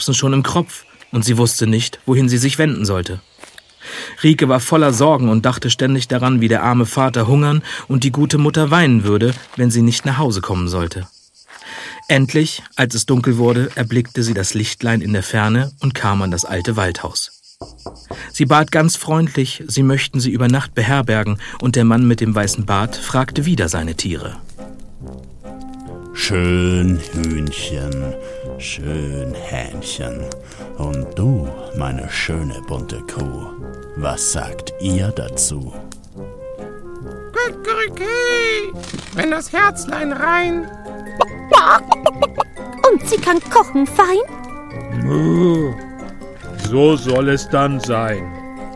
Erbsen schon im Kropf und sie wusste nicht, wohin sie sich wenden sollte. Rieke war voller Sorgen und dachte ständig daran, wie der arme Vater hungern und die gute Mutter weinen würde, wenn sie nicht nach Hause kommen sollte. Endlich, als es dunkel wurde, erblickte sie das Lichtlein in der Ferne und kam an das alte Waldhaus. Sie bat ganz freundlich, sie möchten sie über Nacht beherbergen, und der Mann mit dem weißen Bart fragte wieder seine Tiere. Schön Hühnchen, schön Hähnchen, und du, meine schöne bunte Kuh, was sagt ihr dazu? Kikeriki, wenn das Herzlein rein. Und sie kann kochen fein? So soll es dann sein.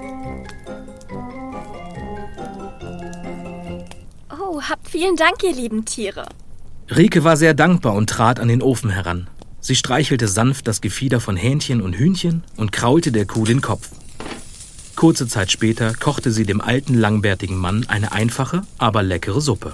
Oh, habt vielen Dank, ihr lieben Tiere. Rieke war sehr dankbar und trat an den Ofen heran. Sie streichelte sanft das Gefieder von Hähnchen und Hühnchen und kraulte der Kuh den Kopf. Kurze Zeit später kochte sie dem alten, langbärtigen Mann eine einfache, aber leckere Suppe.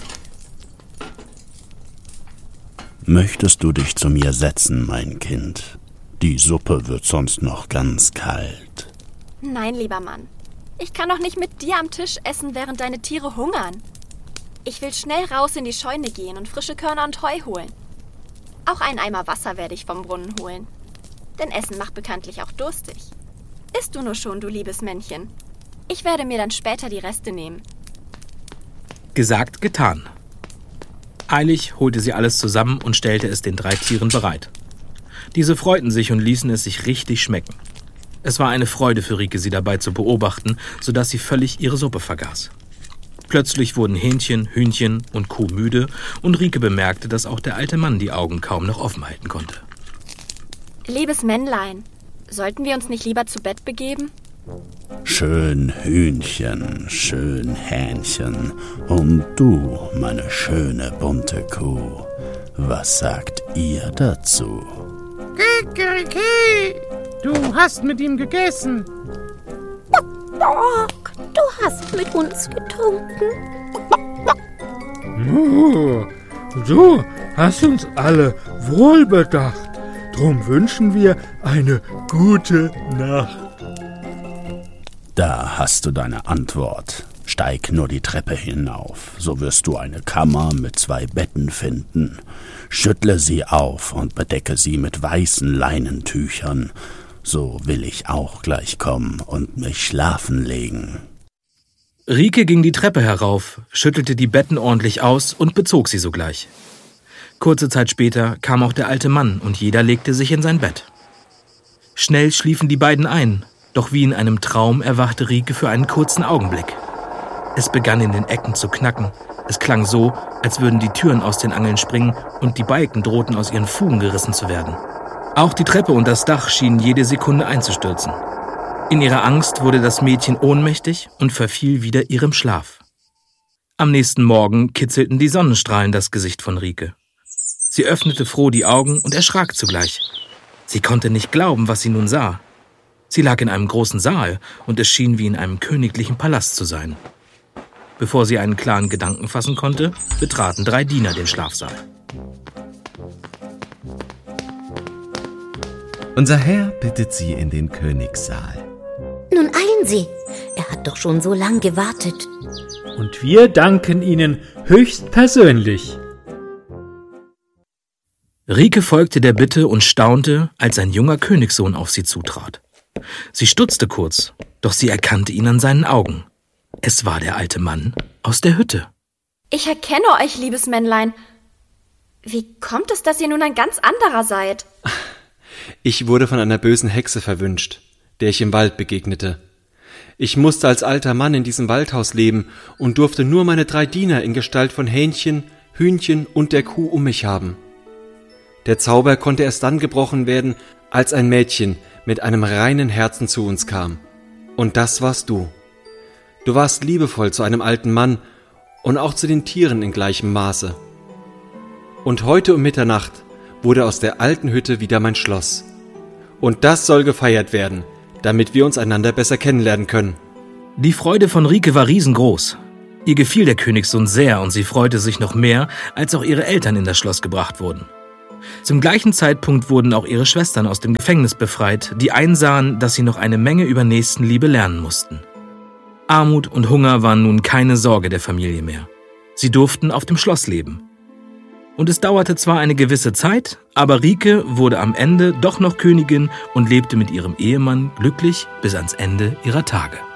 Möchtest du dich zu mir setzen, mein Kind? Die Suppe wird sonst noch ganz kalt. Nein, lieber Mann. Ich kann doch nicht mit dir am Tisch essen, während deine Tiere hungern. Ich will schnell raus in die Scheune gehen und frische Körner und Heu holen. Auch einen Eimer Wasser werde ich vom Brunnen holen. Denn Essen macht bekanntlich auch durstig. Isst du nur schon, du liebes Männchen. Ich werde mir dann später die Reste nehmen. Gesagt, getan. Eilig holte sie alles zusammen und stellte es den 3 Tieren bereit. Diese freuten sich und ließen es sich richtig schmecken. Es war eine Freude für Rieke, sie dabei zu beobachten, sodass sie völlig ihre Suppe vergaß. Plötzlich wurden Hähnchen, Hühnchen und Kuh müde und Rieke bemerkte, dass auch der alte Mann die Augen kaum noch offen halten konnte. Liebes Männlein, sollten wir uns nicht lieber zu Bett begeben? Schön Hühnchen, schön Hähnchen, und du, meine schöne bunte Kuh, was sagt ihr dazu? Kikeriki, du hast mit ihm gegessen. Du hast mit uns getrunken. Du hast uns alle wohlbedacht. Drum wünschen wir eine gute Nacht. Da hast du deine Antwort. Steig nur die Treppe hinauf, so wirst du eine Kammer mit 2 Betten finden. Schüttle sie auf und bedecke sie mit weißen Leinentüchern. So will ich auch gleich kommen und mich schlafen legen. Rieke ging die Treppe herauf, schüttelte die Betten ordentlich aus und bezog sie sogleich. Kurze Zeit später kam auch der alte Mann und jeder legte sich in sein Bett. Schnell schliefen die beiden ein, doch wie in einem Traum erwachte Rieke für einen kurzen Augenblick. Es begann in den Ecken zu knacken. Es klang so, als würden die Türen aus den Angeln springen und die Balken drohten aus ihren Fugen gerissen zu werden. Auch die Treppe und das Dach schienen jede Sekunde einzustürzen. In ihrer Angst wurde das Mädchen ohnmächtig und verfiel wieder ihrem Schlaf. Am nächsten Morgen kitzelten die Sonnenstrahlen das Gesicht von Rieke. Sie öffnete froh die Augen und erschrak zugleich. Sie konnte nicht glauben, was sie nun sah. Sie lag in einem großen Saal und es schien wie in einem königlichen Palast zu sein. Bevor sie einen klaren Gedanken fassen konnte, betraten 3 Diener den Schlafsaal. Unser Herr bittet Sie in den Königssaal. Nun eilen Sie. Er hat doch schon so lang gewartet. Und wir danken Ihnen höchst persönlich. Rieke folgte der Bitte und staunte, als ein junger Königssohn auf sie zutrat. Sie stutzte kurz, doch sie erkannte ihn an seinen Augen. Es war der alte Mann aus der Hütte. Ich erkenne euch, liebes Männlein. Wie kommt es, dass ihr nun ein ganz anderer seid? Ich wurde von einer bösen Hexe verwünscht, der ich im Wald begegnete. Ich musste als alter Mann in diesem Waldhaus leben und durfte nur meine 3 Diener in Gestalt von Hähnchen, Hühnchen und der Kuh um mich haben. Der Zauber konnte erst dann gebrochen werden, als ein Mädchen mit einem reinen Herzen zu uns kam. Und das warst du. Du warst liebevoll zu einem alten Mann und auch zu den Tieren in gleichem Maße. Und heute um Mitternacht wurde aus der alten Hütte wieder mein Schloss. Und das soll gefeiert werden, damit wir uns einander besser kennenlernen können. Die Freude von Rieke war riesengroß. Ihr gefiel der Königssohn sehr und sie freute sich noch mehr, als auch ihre Eltern in das Schloss gebracht wurden. Zum gleichen Zeitpunkt wurden auch ihre Schwestern aus dem Gefängnis befreit, die einsahen, dass sie noch eine Menge über Nächstenliebe lernen mussten. Armut und Hunger waren nun keine Sorge der Familie mehr. Sie durften auf dem Schloss leben. Und es dauerte zwar eine gewisse Zeit, aber Rike wurde am Ende doch noch Königin und lebte mit ihrem Ehemann glücklich bis ans Ende ihrer Tage.